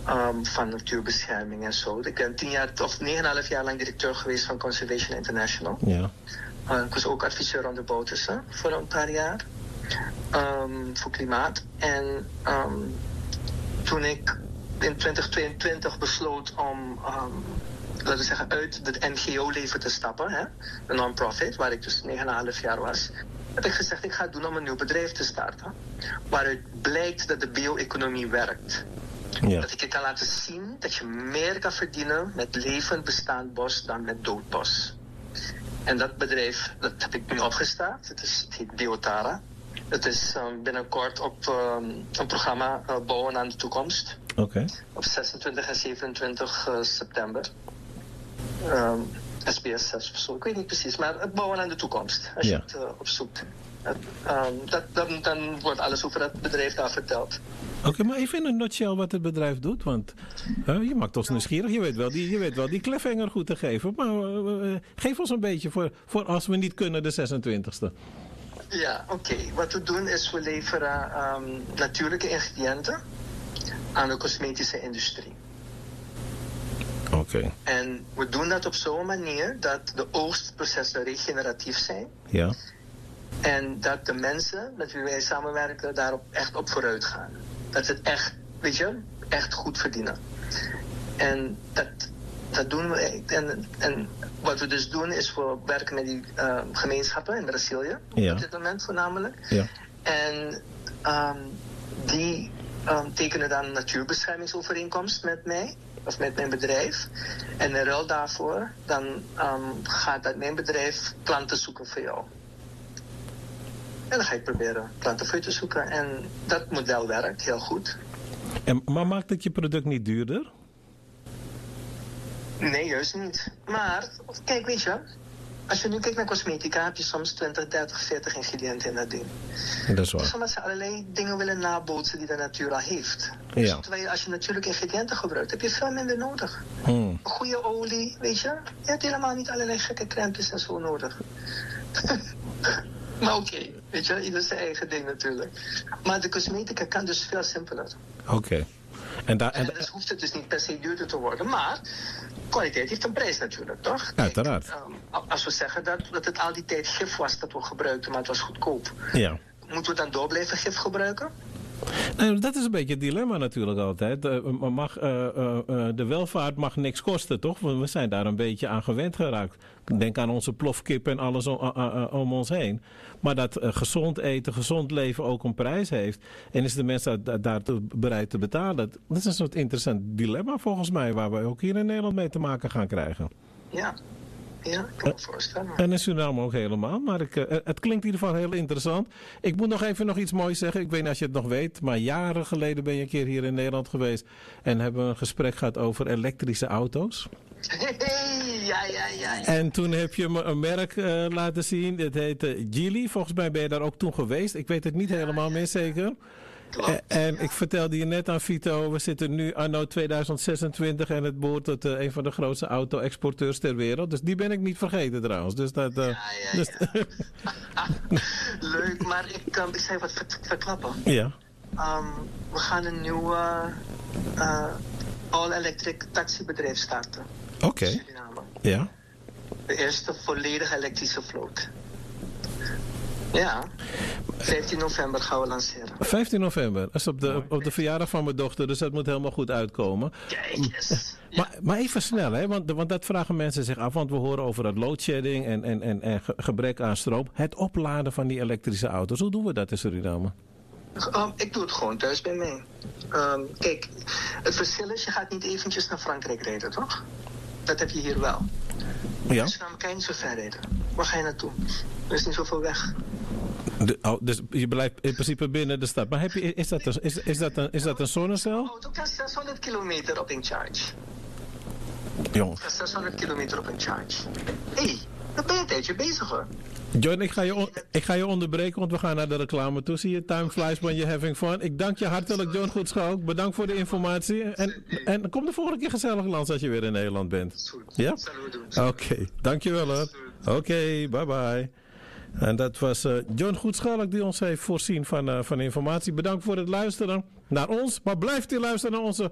van natuurbescherming en zo. Ik ben 10 jaar of 9,5 jaar lang directeur geweest van Conservation International. Ja. Ik was ook adviseur aan de Bouterse voor een paar jaar. Voor klimaat. En toen ik in 2022 besloot om, laten we zeggen, uit het NGO-leven te stappen, hè, een non-profit, waar ik dus 9,5 jaar was, heb ik gezegd, ik ga het doen om een nieuw bedrijf te starten. Waaruit blijkt dat de bio-economie werkt. Ja. Dat ik je kan laten zien dat je meer kan verdienen met levend bestaand bos dan met dood bos. En dat bedrijf, dat heb ik nu opgestart. Het heet Biotara. Het is binnenkort op een programma Bouwen aan de Toekomst. Oké. Op 26 en 27 september. SBS 6 of zo, ik weet niet precies. Maar het Bouwen aan de Toekomst, als je het opzoekt. Dan wordt alles over het bedrijf daar verteld. Oké, maar even in een nutshell wat het bedrijf doet. Want je maakt ons nieuwsgierig. Je weet wel die cliffhanger goed te geven. Maar geef ons een beetje voor als we niet kunnen de 26e. Ja, oké. Wat we doen is we leveren natuurlijke ingrediënten aan de cosmetische industrie. Oké. En we doen dat op zo'n manier dat de oogstprocessen regeneratief zijn. Ja. En dat de mensen met wie wij samenwerken daarop echt op vooruit gaan. Dat ze het echt, weet je, echt goed verdienen. En dat doen we. En wat we dus doen is we werken met die gemeenschappen in Brazilië. Ja. Op dit moment voornamelijk. Ja. En die tekenen dan een natuurbeschermingsovereenkomst met mij. Of met mijn bedrijf. En in ruil daarvoor dan gaat dat mijn bedrijf planten zoeken voor jou. En dan ga ik proberen planten voor je te zoeken. En dat model werkt heel goed. Maar maakt het je product niet duurder? Nee, juist niet. Maar, kijk, weet je, als je nu kijkt naar cosmetica, heb je soms 20, 30, 40 ingrediënten in dat ding. Dat is waar. Dus omdat ze allerlei dingen willen nabootsen die de natuur al heeft. Ja. Dus terwijl je, als je natuurlijke ingrediënten gebruikt, heb je veel minder nodig. Een goede olie, weet je. Je hebt helemaal niet allerlei gekke crèmes en zo nodig. Maar oké, weet je, ieder zijn eigen ding natuurlijk. Maar de cosmetica kan dus veel simpeler. Oké. En dus hoeft het dus niet per se duurder te worden. Maar kwaliteit heeft een prijs natuurlijk, toch? Uiteraard. Kijk, als we zeggen dat het al die tijd gif was dat we gebruikten, maar het was goedkoop. Ja. Moeten we dan door blijven gif gebruiken? Nou, dat is een beetje het dilemma natuurlijk altijd. De welvaart mag niks kosten, toch? Want we zijn daar een beetje aan gewend geraakt. Denk aan onze plofkip en alles om ons heen. Maar dat gezond eten, gezond leven ook een prijs heeft. En is de mens daartoe bereid te betalen? Dat is een soort interessant dilemma volgens mij, waar we ook hier in Nederland mee te maken gaan krijgen. Ja. Ja, ik kan me voorstellen. En in Suriname ook helemaal. Maar het klinkt in ieder geval heel interessant. Ik moet nog even iets moois zeggen. Ik weet niet of je het nog weet. Maar jaren geleden ben je een keer hier in Nederland geweest. En hebben we een gesprek gehad over elektrische auto's. Ja. En toen heb je me een merk laten zien. Dat heette Geely. Volgens mij ben je daar ook toen geweest. Ik weet het niet helemaal meer zeker. En ik vertelde je net aan Vito, we zitten nu anno 2026 en het behoort tot een van de grootste auto-exporteurs ter wereld. Dus die ben ik niet vergeten trouwens. Dus dat, Dus leuk, maar ik zei wat verklappen. Ja. We gaan een nieuw all-electric taxibedrijf starten. Oké. Suriname. Ja. De eerste volledig elektrische vloot. Ja, 15 november gaan we lanceren. 15 november, dat is op de verjaardag van mijn dochter, dus dat moet helemaal goed uitkomen. Kijk eens. Ja. Maar even snel, hè? Want dat vragen mensen zich af, want we horen over het loadshedding en gebrek aan stroom. Het opladen van die elektrische auto's, hoe doen we dat in Suriname? Ik doe het gewoon thuis bij mij. Kijk, het verschil is, je gaat niet eventjes naar Frankrijk rijden, toch? Dat heb je hier wel. Ja. In Suriname kan je niet zo ver rijden. Waar ga je naartoe? Er is niet zoveel weg. Dus je blijft in principe binnen de stad. Maar is dat een zonnecel? De auto kan 600 kilometer op een charge. Jong. 600 kilometer op een charge. Hé, dan ben je een tijdje bezig hoor. John, ik ga je onderbreken, want we gaan naar de reclame toe. Zie je, time flies when you're having fun. Ik dank je hartelijk, John Goedschalk. Bedankt voor de informatie. En kom de volgende keer gezellig langs als je weer in Nederland bent. Ja? Dat zullen we doen. Oké, dankjewel hoor. Oké, bye bye. En dat was John Goedschalk die ons heeft voorzien van informatie. Bedankt voor het luisteren naar ons. Maar blijft u luisteren naar onze